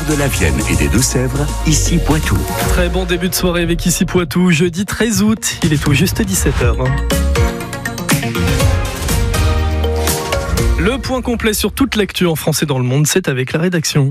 de la Vienne et des Deux-Sèvres, ici Poitou. Très bon début de soirée avec ici Poitou, jeudi 13 août, il est tout juste 17h. Le point complet sur toute l'actu en France et dans le monde, c'est avec la rédaction.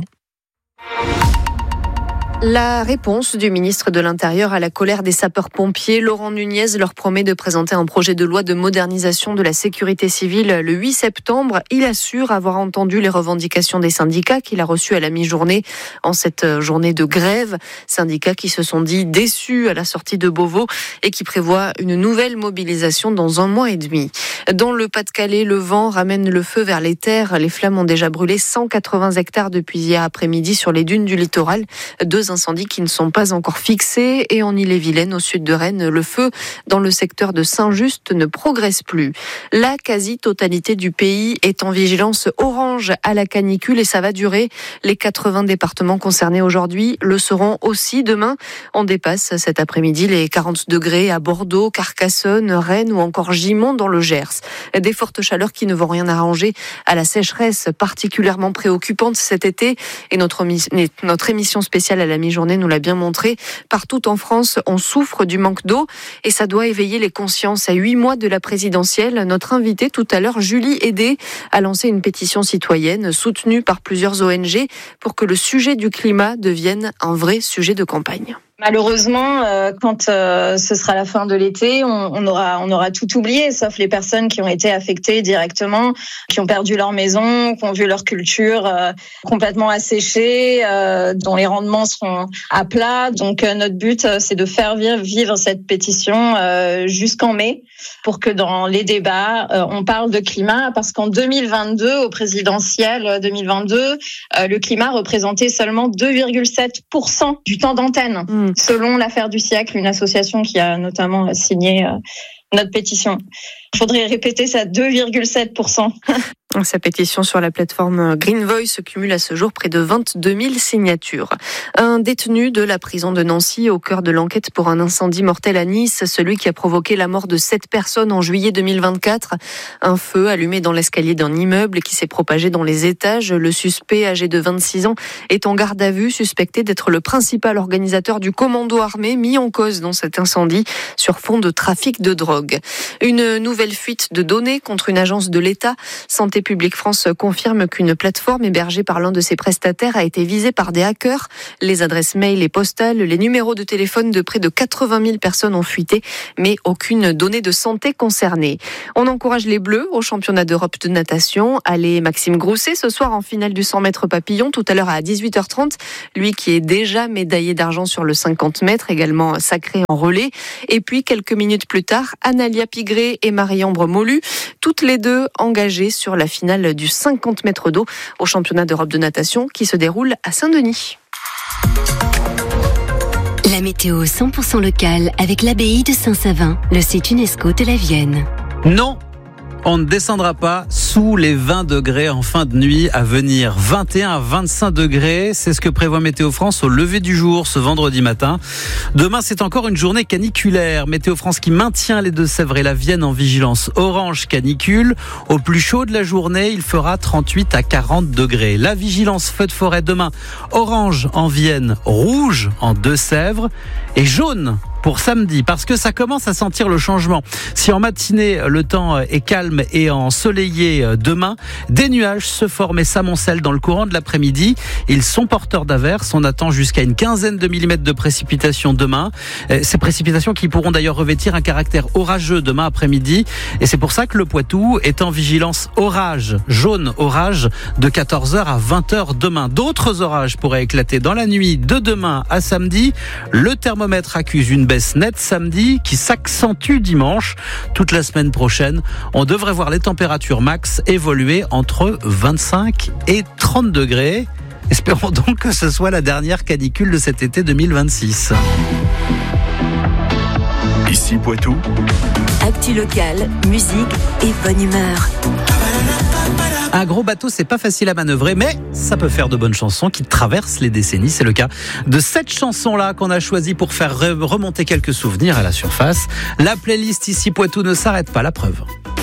La réponse du ministre de l'Intérieur à la colère des sapeurs-pompiers, Laurent Nunez, leur promet de présenter un projet de loi de modernisation de la sécurité civile le 8 septembre. Il assure avoir entendu les revendications des syndicats qu'il a reçues à la mi-journée en cette journée de grève. Syndicats qui se sont dit déçus à la sortie de Beauvau et qui prévoient une nouvelle mobilisation dans 1 mois et demi. Dans le Pas-de-Calais, le vent ramène le feu vers les terres. Les flammes ont déjà brûlé 180 hectares depuis hier après-midi sur les dunes du littoral. 2 incendies qui ne sont pas encore fixés. Et en Ille-et-Vilaine, au sud de Rennes, le feu dans le secteur de Saint-Just ne progresse plus. La quasi-totalité du pays est en vigilance orange à la canicule et ça va durer. Les 80 départements concernés aujourd'hui le seront aussi demain. On dépasse cet après-midi les 40 degrés à Bordeaux, Carcassonne, Rennes ou encore Gimont dans le Gers. Des fortes chaleurs qui ne vont rien arranger à la sécheresse particulièrement préoccupante cet été. Et notre émission spéciale à la mi-journée nous l'a bien montré. Partout en France, on souffre du manque d'eau et ça doit éveiller les consciences. À 8 mois de la présidentielle, notre invitée tout à l'heure, Julie Hédé, a lancé une pétition citoyenne soutenue par plusieurs ONG pour que le sujet du climat devienne un vrai sujet de campagne. Malheureusement, quand ce sera la fin de l'été, on aura tout oublié, sauf les personnes qui ont été affectées directement, qui ont perdu leur maison, qui ont vu leur culture complètement asséchée, dont les rendements seront à plat. Donc notre but, c'est de faire vivre cette pétition jusqu'en mai, pour que dans les débats, on parle de climat, parce qu'en 2022, au présidentiel 2022, le climat représentait seulement 2,7% du temps d'antenne. Selon l'affaire du siècle, une association qui a notamment signé notre pétition. Il faudrait répéter ça, 2,7%. Sa pétition sur la plateforme Green Voice cumule à ce jour près de 22 000 signatures. Un détenu de la prison de Nancy au cœur de l'enquête pour un incendie mortel à Nice, celui qui a provoqué la mort de 7 personnes en juillet 2024. Un feu allumé dans l'escalier d'un immeuble qui s'est propagé dans les étages. Le suspect, âgé de 26 ans, est en garde à vue, suspecté d'être le principal organisateur du commando armé mis en cause dans cet incendie sur fond de trafic de drogue. Une nouvelle fuite de données contre une agence de l'État. Santé publique France confirme qu'une plateforme hébergée par l'un de ses prestataires a été visée par des hackers. Les adresses mail et postales, les numéros de téléphone de près de 80 000 personnes ont fuité, mais aucune donnée de santé concernée. On encourage les Bleus au championnat d'Europe de natation. Allez, Maxime Grousset, ce soir en finale du 100 mètres papillon, tout à l'heure à 18h30. Lui qui est déjà médaillé d'argent sur le 50 mètres, également sacré en relais. Et puis, quelques minutes plus tard, Analia Pigré et Marie-Ambre Molu, toutes les deux engagées sur la finale du 50 mètres d'eau au championnat d'Europe de natation qui se déroule à Saint-Denis. La météo 100% locale avec l'abbaye de Saint-Savin, le site UNESCO de la Vienne. Non, on ne descendra pas sous les 20 degrés en fin de nuit à venir. 21 à 25 degrés, c'est ce que prévoit Météo France au lever du jour ce vendredi matin. Demain, c'est encore une journée caniculaire. Météo France qui maintient les Deux-Sèvres et la Vienne en vigilance orange canicule. Au plus chaud de la journée, il fera 38 à 40 degrés. La vigilance feu de forêt demain, orange en Vienne, rouge en Deux-Sèvres et jaune pour samedi, parce que ça commence à sentir le changement. Si en matinée, le temps est calme et ensoleillé demain, des nuages se forment et s'amoncellent dans le courant de l'après-midi. Ils sont porteurs d'averses. On attend jusqu'à une quinzaine de millimètres de précipitations demain. Ces précipitations qui pourront d'ailleurs revêtir un caractère orageux demain après-midi. Et c'est pour ça que le Poitou est en vigilance orage, jaune orage, de 14h à 20h demain. D'autres orages pourraient éclater dans la nuit de demain à samedi. Le thermomètre accuse une baisse nette samedi qui s'accentue dimanche. Toute la semaine prochaine, on devrait voir les températures max évoluer entre 25 et 30 degrés. Espérons donc que ce soit la dernière canicule de cet été 2026. Ici Poitou. Actu locale, musique et bonne humeur. Un gros bateau, c'est pas facile à manœuvrer, mais ça peut faire de bonnes chansons qui traversent les décennies. C'est le cas de cette chanson-là qu'on a choisie pour faire remonter quelques souvenirs à la surface. La playlist Ici Poitou ne s'arrête pas, la preuve.